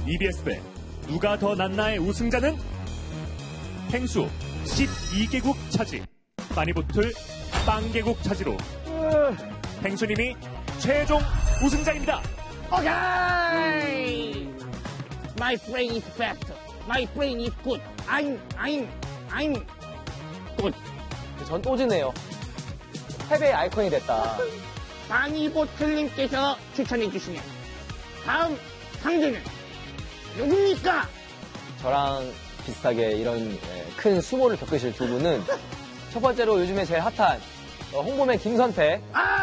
EBS배 누가 더 낫나의 우승자는 펭수 12개국 차지, 빠니보틀 빵개국 차지로 펭수님이 최종 우승자입니다. 오케이! My brain is fast. My brain is good. I'm good. 전 또 지네요. 패배의 아이콘이 됐다. 바니보틀님께서 추천해주시는 다음 상대는 누굽니까? 저랑 비슷하게 이런 큰 수모를 겪으실 두 분은 첫 번째로 요즘에 제일 핫한 홍보맨 김선태.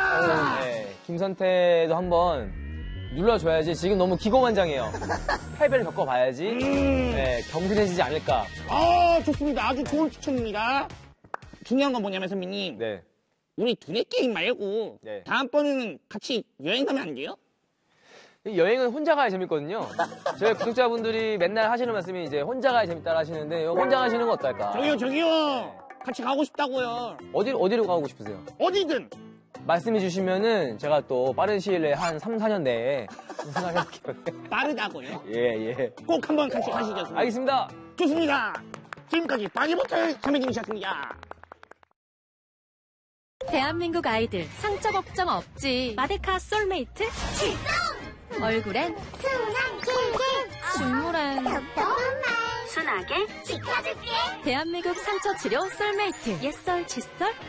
김선태도 한번 눌러줘야지. 지금 너무 기고만장해요. 패배를 겪어봐야지 겸손해지지 않을까. 좋습니다. 아주 좋은 추천입니다. 중요한 건 뭐냐면 선배님. 네. 우리 둘의 게임 말고 네. 다음번에는 같이 여행 가면 안 돼요? 여행은 혼자 가야 재밌거든요. 저희 구독자분들이 맨날 하시는 말씀이 이제 혼자 가야 재밌다 하시는데 혼자 가시는 거 어떨까? 저기요. 같이 가고 싶다고요. 어디로 가고 싶으세요? 어디든. 말씀해 주시면은 제가 또 빠른 시일 내에 한 3, 4년 내에 생각해볼게요. 빠르다고요? 예. 꼭 한번 같이 가시죠. 선배님. 알겠습니다. 좋습니다. 지금까지 바니보틀 선배님이셨습니다. 대한민국 아이들 상처 걱정 없지. 마데카 솔메이트 출동! 얼굴엔 순한 꿀꿀, 중물엔 순하게 지켜줄게. 대한민국 상처 치료 솔메이트. 옛설 칫솔